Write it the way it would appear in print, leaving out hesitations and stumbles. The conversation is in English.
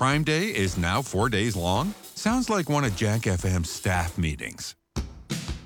Prime Day is now 4 days long? Sounds like one of Jack FM's staff meetings.